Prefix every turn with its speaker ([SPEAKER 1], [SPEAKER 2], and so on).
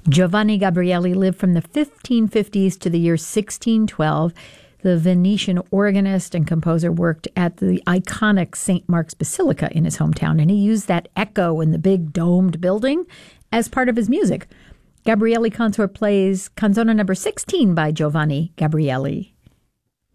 [SPEAKER 1] Giovanni Gabrieli lived from the 1550s to the year 1612. The Venetian organist and composer worked at the iconic St. Mark's Basilica in his hometown, and he used that echo in the big domed building as part of his music. Gabrieli Consort plays Canzone number 16 by Giovanni Gabrieli.